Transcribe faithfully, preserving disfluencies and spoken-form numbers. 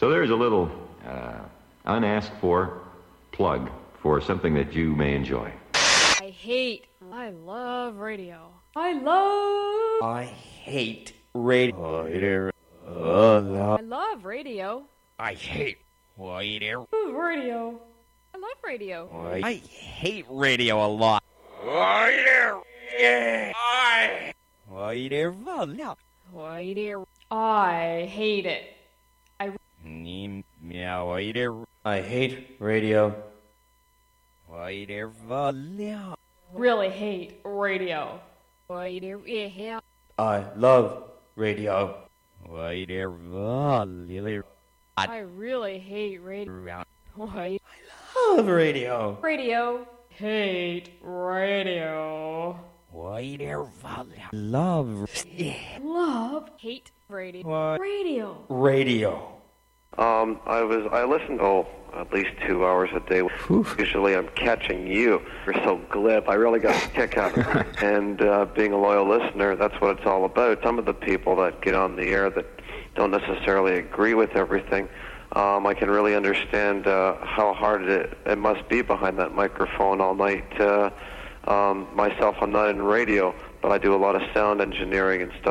So there's a little uh, unasked for plug for something that you may enjoy. I hate, I love radio. I love... I hate radio. I love radio. I hate radio. I love radio. I love radio. I hate radio a lot. Radio. I. Radio. Radio. I hate it. I. I hate radio. Really hate radio. I love radio. I really hate radio. I love radio. Radio. Hate radio. Love. Love. Hate radio. Radio. Radio. Um, I was I listen to at least two hours a day. Oof. Usually I'm catching you. You're so glib. I really got a kick out of it. And uh, being a loyal listener, that's what it's all about. Some of the people that get on the air that don't necessarily agree with everything, um, I can really understand uh, how hard it, it must be behind that microphone all night. Uh, um, myself, I'm not in radio, but I do a lot of sound engineering and stuff.